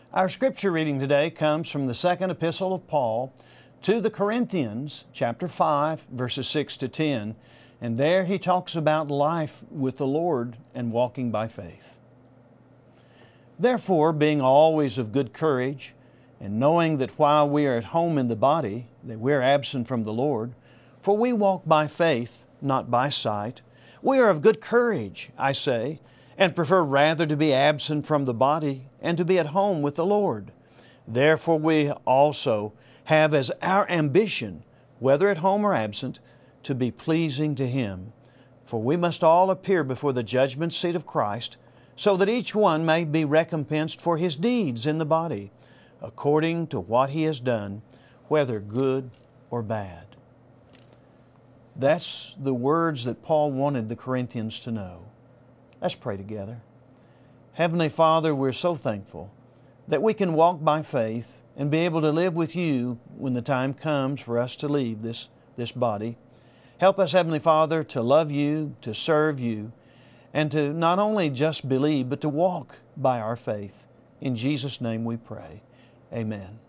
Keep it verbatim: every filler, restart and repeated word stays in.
Our scripture reading today comes from the second epistle of Paul to the Corinthians, chapter five, verses six to ten. And there he talks about life with the Lord and walking by faith. Therefore, being always of good courage, and knowing that while we are at home in the body, that we are absent from the Lord, for we walk by faith, not by sight. We are of good courage, I say, and prefer rather to be absent from the body and to be at home with the Lord. Therefore we also have as our ambition, whether at home or absent, to be pleasing to Him. For we must all appear before the judgment seat of Christ, so that each one may be recompensed for his deeds in the body, according to what he has done, whether good or bad. That's the words that Paul wanted the Corinthians to know. Let's pray together. Heavenly Father, we're so thankful that we can walk by faith and be able to live with You when the time comes for us to leave this, this body. Help us, Heavenly Father, to love You, to serve You, and to not only just believe, but to walk by our faith. In Jesus' name we pray. Amen.